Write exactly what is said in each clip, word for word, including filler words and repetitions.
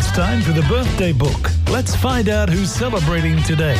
It's time for the birthday book. Let's find out who's celebrating today.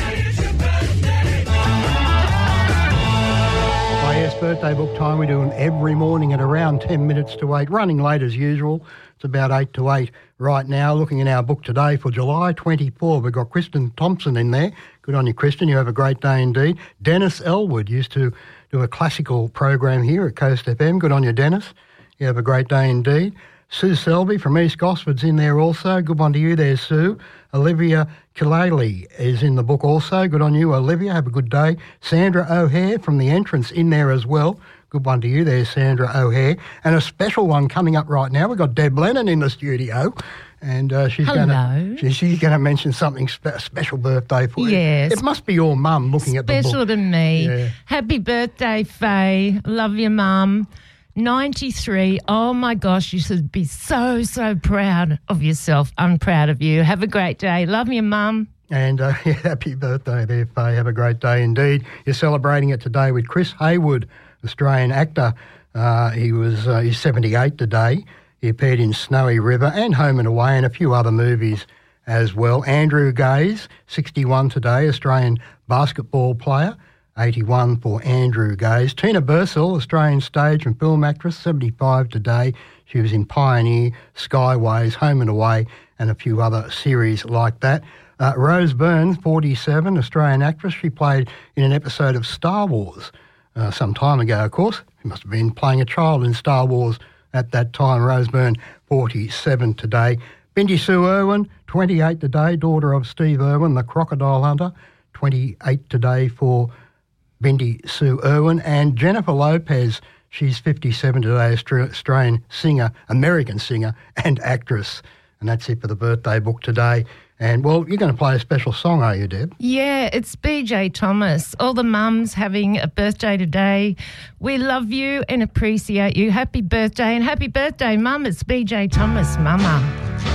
Oh yes, birthday book time. We do them every morning at around ten minutes to eight, running late as usual. It's about eight to eight right now. Looking in our book today for July twenty-fourth, we've got Kristen Thompson in there. Good on you, Kristen. You have a great day indeed. Dennis Elwood used to do a classical program here at Coast F M. Good on you, Dennis. You have a great day indeed. Sue Selby from East Gosford's in there also. Good one to you there, Sue. Olivia Killaley is in the book also. Good on you, Olivia. Have a good day. Sandra O'Hare from The Entrance in there as well. Good one to you there, Sandra O'Hare. And a special one coming up right now. We've got Deb Lennon in the studio. And uh, she's going to she, she's going to mention something spe- special birthday for you. Yes. It must be your mum looking at the book. Special to me. Yeah. Happy birthday, Faye. Love your mum. ninety-three. Oh, my gosh, you should be so, so proud of yourself. I'm proud of you. Have a great day. Love your mum. And uh, yeah, happy birthday there, Faye. Have a great day indeed. You're celebrating it today with Chris Hayward, Australian actor. Uh, he was uh, he's seventy-eight today. He appeared in Snowy River and Home and Away and a few other movies as well. Andrew Gaze, sixty-one today, Australian basketball player. eighty-one for Andrew Gaze. Tina Bursell, Australian stage and film actress, seventy-five today. She was in Pioneer, Skyways, Home and Away and a few other series like that. Uh, Rose Byrne, forty-seven, Australian actress. She played in an episode of Star Wars uh, some time ago, of course. She must have been playing a child in Star Wars at that time. Rose Byrne, forty-seven today. Bindi Sue Irwin, twenty-eight today, daughter of Steve Irwin, the crocodile hunter. twenty-eight today for Bindi Sue Irwin. And Jennifer Lopez, she's fifty-seven today, Australian singer, American singer and actress. And that's it for the birthday book today. And, well, you're going to play a special song, are you, Deb? Yeah, it's B J Thomas. All the mums having a birthday today. We love you and appreciate you. Happy birthday and happy birthday, Mum. It's B J Thomas, Mama.